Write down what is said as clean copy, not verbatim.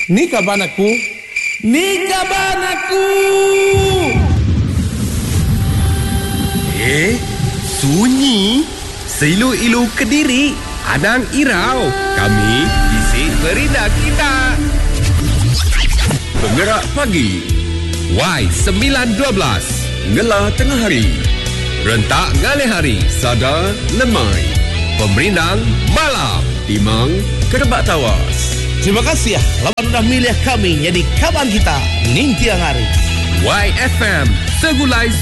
Ni kaban aku. Sunyi. Seilu-ilu Kediri. Anang Irau. Kami isi berita kita. Penggerak pagi. Y912. Ngelah tengah hari. Rentak ngalih hari. Sada lemai. Pemerintah malam. Timang kerebak tawas. Terima kasih ya. Lawan sudah milih kami jadi kawan kita. Ning tiang hari. YFM Segulai